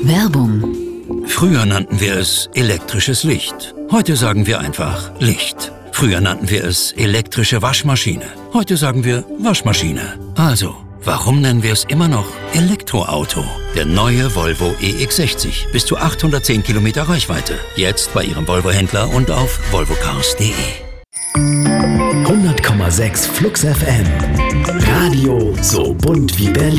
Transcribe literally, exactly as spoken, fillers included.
Werbung. Früher nannten wir es elektrisches Licht. Heute sagen wir einfach Licht. Früher nannten wir es elektrische Waschmaschine. Heute sagen wir Waschmaschine. Also, warum nennen wir es immer noch Elektroauto? Der neue Volvo E X sechzig. Bis zu achthundertzehn Kilometer Reichweite. Jetzt bei Ihrem Volvo-Händler und auf volvocars punkt de. hundert Komma sechs Flux F M. Radio so bunt wie Berlin.